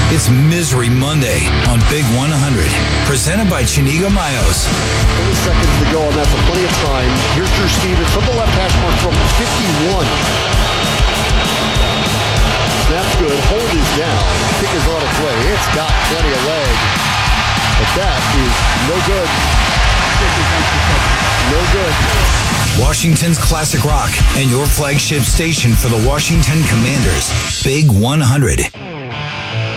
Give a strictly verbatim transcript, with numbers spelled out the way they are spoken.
It's Misery Monday on Big one hundred, presented by Chinigo Mayos. thirty seconds to go on that, so plenty of time. Here's Drew Stevens from the left hash mark from fifty-one. Snap's good, hold is down. Kick is on its way. It's got plenty of leg. But that is no good. No good. Washington's classic rock and your flagship station for the Washington Commanders. Big one hundred.